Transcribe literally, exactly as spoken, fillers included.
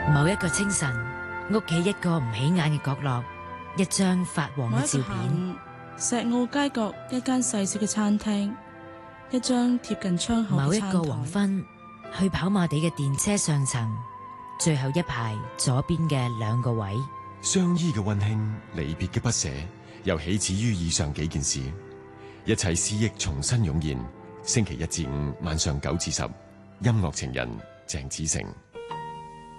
某一個清晨，屋企一個唔起眼嘅角落，一張發黃嘅照片。 石澳街角一間細小嘅餐廳，一張貼近窗口嘅餐台。 某一個黃昏，去跑馬地嘅電車上層，最後一排左邊嘅兩個位。 相依嘅溫馨，離別嘅不捨，又起始於以上幾件事，一切思憶重新湧現。星期一至五晚上九至十，音樂情人鄭子誠。